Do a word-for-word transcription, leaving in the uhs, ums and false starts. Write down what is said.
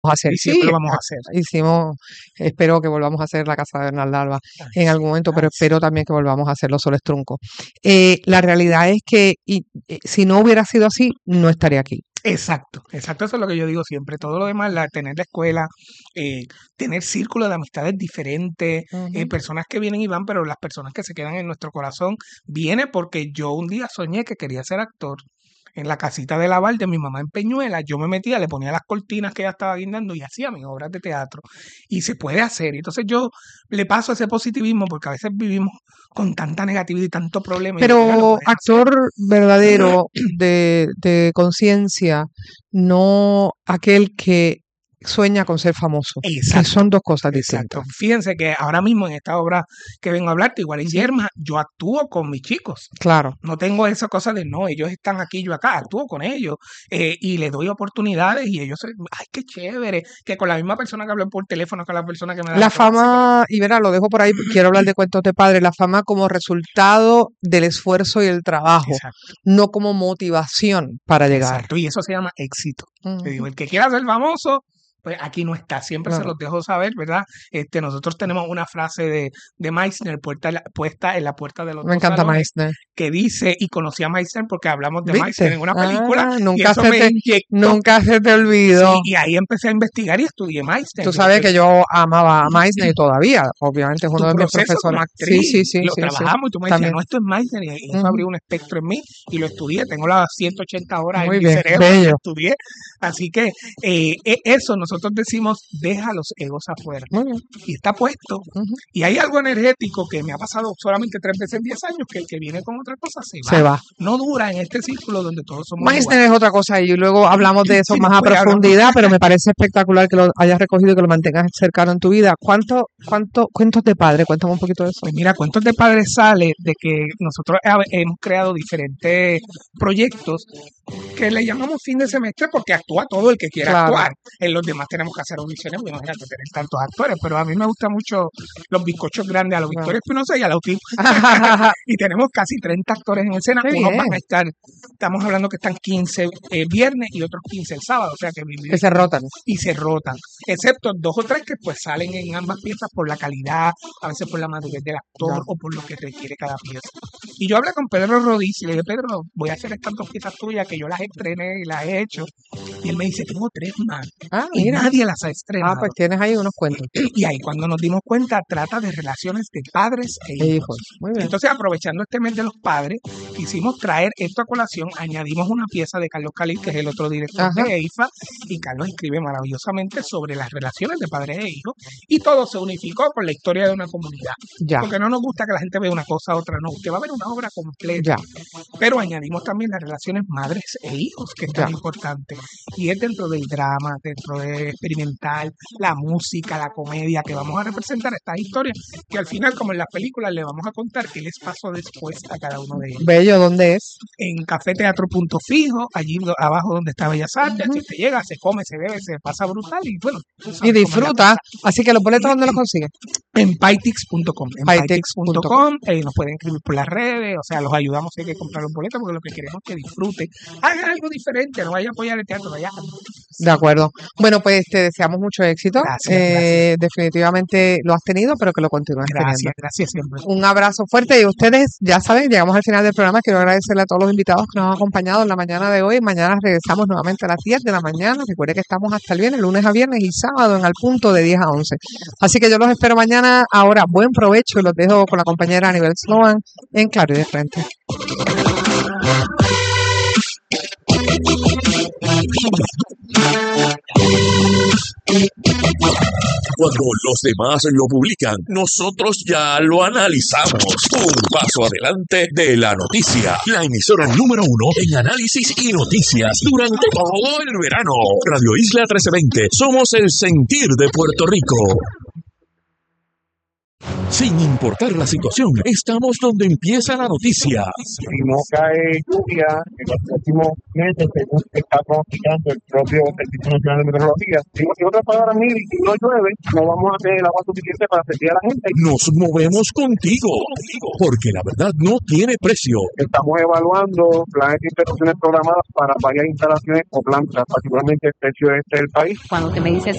a hacer. Y siempre Sí, lo vamos a hacer. hicimos, espero que volvamos a hacer la casa de Bernal Alba en algún momento, pero espero también que volvamos a hacer los Soles Truncos. Eh, la realidad es que y, eh, si no hubiera sido así, no estaría aquí. Exacto, exacto, eso es lo que yo digo siempre. Todo lo demás, la, tener la escuela, eh, tener círculo de amistades diferentes, Uh eh, -huh. personas que vienen y van, pero las personas que se quedan en nuestro corazón, viene porque yo un día soñé que quería ser actor. En la casita de lavar de mi mamá en Peñuela, yo me metía, le ponía las cortinas que ella estaba guindando y hacía mis obras de teatro. Y se puede hacer. Entonces yo le paso ese positivismo porque a veces vivimos con tanta negatividad y tanto problema. Y Pero digo, actor hacer. verdadero de, de conciencia, no aquel que sueña con ser famoso, exacto, que son dos cosas exacto. distintas. Fíjense que ahora mismo en esta obra que vengo a hablarte, igual en sí. Yerma, yo actúo con mis chicos. Claro. No tengo esa cosa de no, ellos están aquí, yo acá, actúo con ellos eh, y les doy oportunidades y ellos, ay, qué chévere, que con la misma persona que hablo por teléfono, con la persona que me da la, la fama, y verá, lo dejo por ahí, quiero hablar de Cuentos de Padre, la fama como resultado del esfuerzo y el trabajo, exacto, no como motivación para llegar. Exacto, y eso se llama éxito. Uh-huh. Te digo, el que quiera ser famoso, pues aquí no está, siempre claro. se los dejo saber, ¿verdad? Este, nosotros tenemos una frase de, de Meissner puesta, puesta en la puerta de los Me encanta salones, Meissner. Que dice, y conocí a Meissner porque hablamos de Meissner en una película, ah, nunca, y eso se me te, inyectó. nunca se te olvidó. Sí, y ahí empecé a investigar y estudié Meissner. Tú sabes que yo amaba a Meissner y todavía, obviamente es uno de mis profesores. Actriz, sí, sí, sí. Lo sí, trabajamos sí. y tú me También. decías, no, esto es Meissner, y eso uh-huh. abrió un espectro en mí y lo estudié, tengo las ciento ochenta horas Muy en bien, mi cerebro bello. que estudié, así que eh, eso nosotros decimos, deja los egos afuera. Uh-huh. Y está puesto. Uh-huh. Y hay algo energético que me ha pasado solamente tres veces en diez años, que el que viene con otra cosa se va. Se va. No dura en este círculo donde todos somos Meissner es otra cosa y luego hablamos de eso sí, más a profundidad, hablamos. Pero me parece espectacular que lo hayas recogido y que lo mantengas cercano en tu vida. ¿Cuánto, cuánto, cuentos de padre? Cuéntame un poquito de eso. Pues mira, Cuentos de Padre sale de que nosotros hemos creado diferentes proyectos que le llamamos fin de semestre porque actúa todo el que quiera claro. actuar. En los demás tenemos que hacer audiciones, porque imagínate tener tantos actores, pero a mí me gustan mucho los bizcochos grandes, a los Victoria Espinosa y a la U T I P. Y tenemos casi treinta actores en escena. Qué Unos bien. Van a estar, estamos hablando que están quince eh, viernes y otros quince el sábado, o sea que, que se rotan. Y se rotan, excepto dos o tres que pues salen en ambas piezas por la calidad, a veces por la madurez del actor no. o por lo que requiere cada pieza. Y yo hablé con Pedro Rodríguez y le dije, Pedro, voy a hacer estas dos piezas tuyas que yo las estrené y las he hecho. Y él me dice, tengo tres más. Ah, y mira. nadie las ha estrenado. Ah, pues tienes ahí unos cuentos. Y ahí cuando nos dimos cuenta, trata de relaciones de padres e hijos. E hijos. Muy bien. Entonces, aprovechando este mes de los padres, quisimos traer esto a colación, añadimos una pieza de Carlos Calil, que es el otro director Ajá. de E I F A, y Carlos escribe maravillosamente sobre las relaciones de padres e hijos, y todo se unificó con la historia de una comunidad. Ya. Porque no nos gusta que la gente vea una cosa, otra no. Usted va a ver una obra completa. Ya. Pero añadimos también las relaciones madres e hijos, que es tan importante. Y es dentro del drama, dentro de experimental, la música, la comedia, que vamos a representar estas historias, que al final, como en las películas, le vamos a contar qué les pasó después a cada uno de ellos. Bello, ¿dónde es? En Café Teatro Punto Fijo, allí abajo donde está Bellas Artes, uh-huh. Así te llega, se come, se bebe, se pasa brutal y bueno. Y disfruta. Así que los boletos, ¿dónde los consigues? En Pytix punto com. En Pytix punto com, eh, nos pueden escribir por las redes, o sea, los ayudamos si hay que comprar los boletos, porque lo que queremos es que disfruten. Hagan algo diferente, no vaya a apoyar el teatro, vaya. De acuerdo. Bueno, pues te deseamos mucho éxito. Gracias, eh, gracias. Definitivamente lo has tenido, pero que lo continúes gracias, teniendo. Gracias, siempre. Un abrazo fuerte y ustedes ya saben, llegamos al final del programa. Quiero agradecerle a todos los invitados que nos han acompañado en la mañana de hoy. Mañana regresamos nuevamente a las diez de la mañana. Recuerde que estamos hasta el viernes, lunes a viernes y sábado en Al Punto de diez a once. Así que yo los espero mañana. Ahora, buen provecho y los dejo con la compañera Anibel Sloan en Claro y de Frente. Cuando los demás lo publican, nosotros ya lo analizamos. Un paso adelante de la noticia. La emisora número uno en análisis y noticias durante todo el verano. Radio Isla trece veinte. Somos el sentir de Puerto Rico. Sin importar la situación, estamos donde empieza la noticia. Si no cae lluvia en los próximos meses, según está pronosticando el propio Servicio Nacional de Meteorología, si en otras palabras, mire, si no llueve, no vamos a tener el agua suficiente para servir a la gente. Nos movemos contigo, porque la verdad no tiene precio. Estamos evaluando planes de interrupciones programadas para varias instalaciones o plantas, particularmente el tercio este del país. Cuando usted me dice